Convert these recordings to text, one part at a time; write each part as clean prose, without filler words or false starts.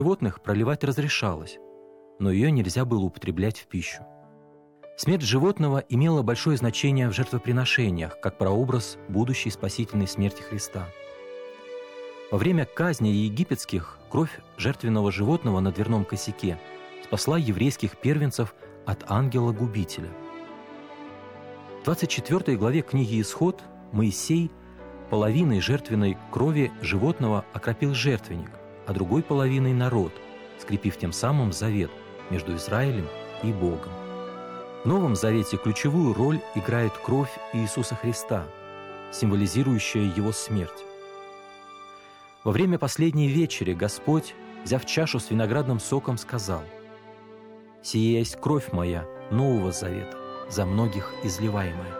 животных проливать разрешалось, но ее нельзя было употреблять в пищу. Смерть животного имела большое значение в жертвоприношениях, как прообраз будущей спасительной смерти Христа. Во время казни египетских кровь жертвенного животного на дверном косяке спасла еврейских первенцев от ангела-губителя. В 24 главе книги «Исход» Моисей половиной жертвенной крови животного окропил жертвенник, а другой половиной народ, скрепив тем самым завет между Израилем и Богом. В Новом Завете ключевую роль играет кровь Иисуса Христа, символизирующая Его смерть. Во время последней вечери Господь, взяв чашу с виноградным соком, сказал: «Сия есть кровь моя Нового Завета, за многих изливаемая».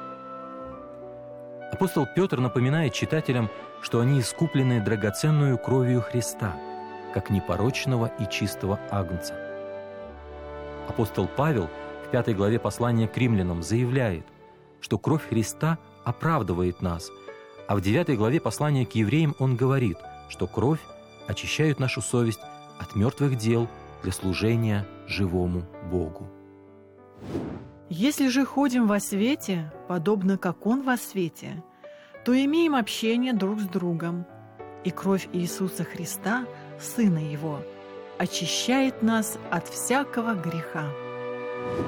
Апостол Петр напоминает читателям, что они искуплены драгоценную кровью Христа, как непорочного и чистого агнца. Апостол Павел в 5 главе послания к римлянам заявляет, что кровь Христа оправдывает нас, а в 9 главе послания к евреям он говорит, что кровь очищает нашу совесть от мертвых дел для служения живому Богу. Если же ходим во свете, подобно как Он во свете, то имеем общение друг с другом, и кровь Иисуса Христа, Сына Его, очищает нас от всякого греха.